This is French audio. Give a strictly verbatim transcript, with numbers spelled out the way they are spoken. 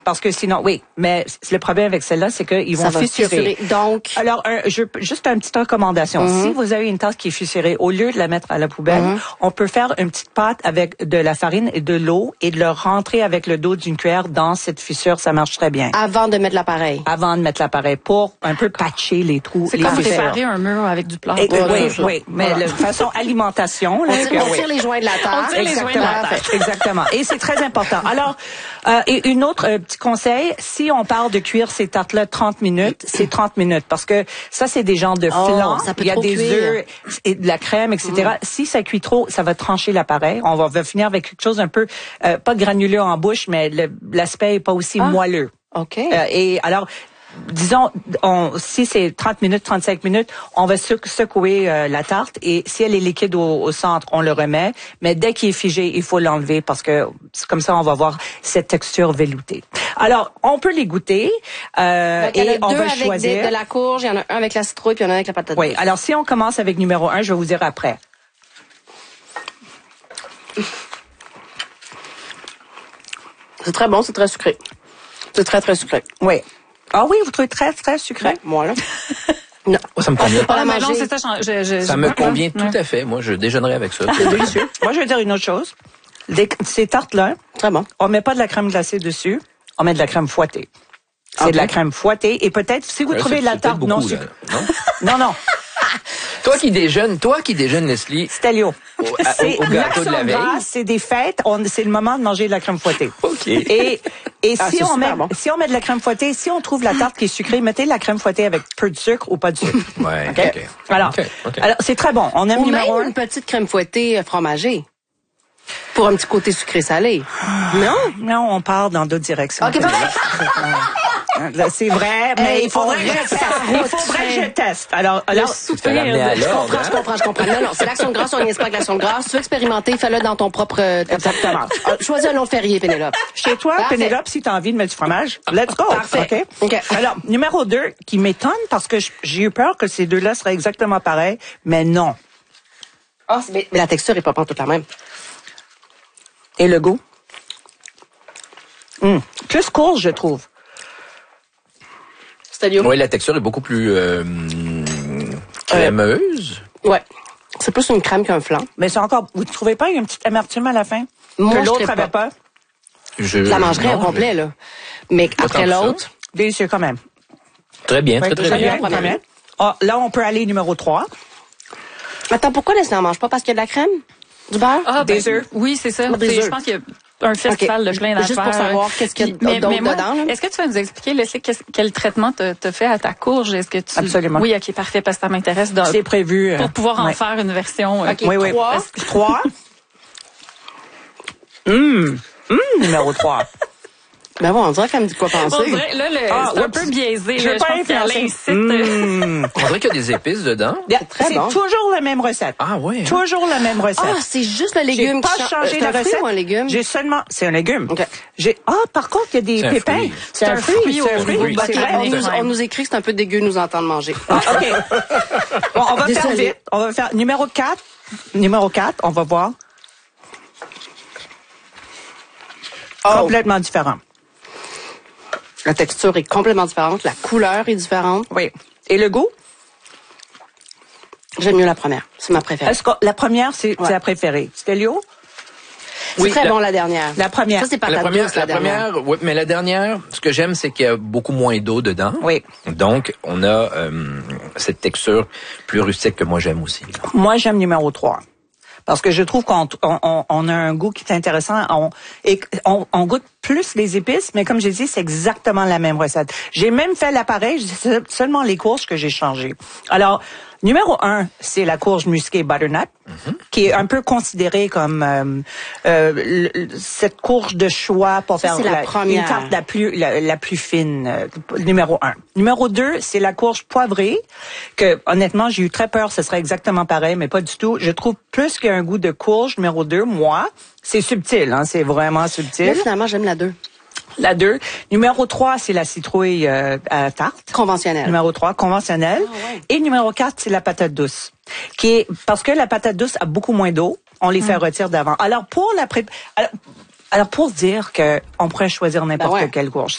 Parce que sinon, oui, mais le problème avec celle-là, c'est qu'ils vont fissurer. fissurer. Donc, alors, un, je, juste une petite recommandation. Mm-hmm. Si vous avez une tasse qui est fissurée, au lieu de la mettre à la poubelle, mm-hmm. on peut faire une petite pâte avec de la farine et de l'eau et de le rentrer avec le dos d'une cuillère dans cette fissure. Ça marche très bien. Avant de mettre l'appareil. Avant de mettre l'appareil pour un peu patcher les trous. C'est les comme fissures. préparer un mur avec du plâtre. Et, voilà, oui, ça. oui, mais voilà. De façon alimentation. Là, on tire, on tire les joints de la terre. On tire les joints de la terre. Exactement. Et c'est très important. Alors, euh, et une autre euh, petit conseil. Si on parle de cuire ces tartes-là trente minutes, c'est trente minutes parce que ça, c'est des genres de flan. Oh, ça peut il y a trop des cuire. œufs et de la crème, et cetera. Mm. Si ça cuit trop, ça va trancher l'appareil. On va, va finir avec quelque chose un peu, euh, pas granuleux en bouche, mais le, l'aspect est pas aussi ah. moelleux. OK. Euh, et alors, disons, on, si c'est trente minutes, trente-cinq minutes, on va secouer euh, la tarte et si elle est liquide au, au centre, on le remet. Mais dès qu'il est figé, il faut l'enlever parce que c'est comme ça, on va avoir cette texture veloutée. Alors, on peut les goûter euh, et on va avec choisir. Des, de la courge, il y en a un avec la citrouille puis il y en a un avec la patate douce. Oui. Alors, si on commence avec numéro un, je vais vous dire après. C'est très bon, c'est très sucré. C'est très, très sucré. Oui. Ah oui, vous trouvez très, très sucré? Ouais, moi, là. Non. Oh, ça me convient. Ah, mais non, c'est ça, je, je, ça je, me je, convient ouais. tout à fait. Moi, je déjeunerai avec ça. C'est délicieux. Moi, je vais dire une autre chose. Les, ces tartes-là, très bon. On met pas de la crème glacée dessus. On met de la crème fouettée. C'est okay. de la crème fouettée. Et peut-être, si vous ouais, trouvez c'est, la c'est tarte non sucrée. Non? non, non. Toi qui déjeunes, toi qui déjeunes, Leslie. Stelio. Au, au, au gâteau de la veille. Grâce, c'est des fêtes. On, c'est le moment de manger de la crème fouettée. OK. Et, et ah, si on met, bon. si on met de la crème fouettée, si on trouve la tarte qui est sucrée, mettez la crème fouettée avec peu de sucre ou pas de sucre. Ouais. OK. okay. Alors, okay. Okay. alors, c'est très bon. On aime ou numéro même un. Une petite crème fouettée fromagée. Pour un petit côté sucré-salé. Non? Non, on part dans d'autres directions. OK, c'est vrai, mais hey, il faudrait que je teste. Il faudrait que je teste. Alors, alors, soupir. Je comprends, je comprends, je comprends. Non, non, c'est l'action de grâce, on n'y est pas avec l'action de grâce. Tu veux expérimenter, fais-le dans ton propre... Exactement. Choisis un long férié, Pénélope. Chez toi, Parfait. Pénélope, si tu as envie de mettre du fromage, let's go. Parfait. OK? OK. Alors, numéro deux, qui m'étonne parce que j'ai eu peur que ces deux-là seraient exactement pareils, mais non. Oh, mais, mais la texture est pas toute la même. Et le goût? Mmh. Plus courge, je trouve. Oui, la texture est beaucoup plus euh, crémeuse. Euh, ouais. C'est plus une crème qu'un flan. Mais c'est encore... Vous ne trouvez pas une petite amertume à la fin? Moi, que l'autre n'avait pas? Je, je la mangerais au complet, là. Mais après l'autre... Délicieux quand même. Très bien, ouais, très, très, très bien. bien, très bien. Oh, là, on peut aller numéro trois. Attends, pourquoi Leslie n'en mange pas? Parce qu'il y a de la crème? Du beurre? Ah, des ben, œufs? Oui, c'est ça. Des c'est, je pense qu'il y a un festival okay. de plein d'affaires. Juste pour savoir qu'est-ce qu'il y a mais, d'autre mais moi, dedans. Là? Est-ce que tu vas nous expliquer, Leslie, quel traitement tu as fait à ta courge? Est-ce que tu... Absolument. Oui, OK, parfait, parce que ça m'intéresse. De... C'est prévu. Pour pouvoir en ouais. faire une version. Okay, oui, oui. Trois. Trois. Hum. Hum, numéro trois. Ben bon, on dirait qu'elle me dit quoi penser. On dirait, là, le, ah, c'est oups. un peu biaisé. Je, là, je pense qu'elle incite. Mmh. On dirait qu'il y a des épices dedans. C'est, très c'est bon. toujours la même recette. Ah oui. Hein? Toujours la même recette. Ah, c'est juste le légume. J'ai pas qui changé euh, la recette. C'est un légume? J'ai seulement... C'est un légume. Okay. J'ai... Ah, par contre, il y a des c'est pépins. Un c'est, c'est un fruit. fruit. C'est un fruit. fruit. Okay. On, nous, on nous écrit que c'est un peu dégueu nous entendre manger. Ah, OK. Bon, on va Désolé. faire vite. On va faire numéro quatre. Numéro quatre, on va voir. Oh. Complètement différent. La texture est complètement différente. La couleur est différente. Oui. Et le goût? J'aime mieux la première. C'est ma préférée. Est-ce que la première, c'est, ouais. c'est la préférée? Stelio? C'est oui, très la, bon, la dernière. La première. Ça, c'est pas la première, douce, la, la dernière. première, oui, mais la dernière, ce que j'aime, c'est qu'il y a beaucoup moins d'eau dedans. Oui. Donc, on a euh, cette texture plus rustique que moi, j'aime aussi. Moi, j'aime numéro trois. Parce que je trouve qu'on on, on a un goût qui est intéressant. On, et on, on goûte plus les épices, mais comme j'ai dit, c'est exactement la même recette. J'ai même fait l'appareil, c'est seulement les courges que j'ai changées. Alors, numéro un, c'est la courge musquée butternut, mm-hmm. qui est un peu considérée comme euh, euh, le, cette courge de choix pour ça, faire c'est la, la première. une tarte la plus la, la plus fine. Euh, numéro un. Numéro deux, c'est la courge poivrée, que honnêtement, j'ai eu très peur, ce serait exactement pareil, mais pas du tout. Je trouve plus qu'il y a un goût de courge. Numéro deux, moi, c'est subtil, hein, c'est vraiment subtil. Mais finalement, j'aime la deux. La deux. Numéro trois, c'est la citrouille euh, à tarte. Conventionnelle. Numéro trois, conventionnelle. Ah, ouais. Et numéro quatre, c'est la patate douce. Qui est, parce que la patate douce a beaucoup moins d'eau, on les fait mm. retirer d'avant. Alors, pour la pré... Alors, alors, pour dire que on pourrait choisir n'importe ben ouais. quelle courge.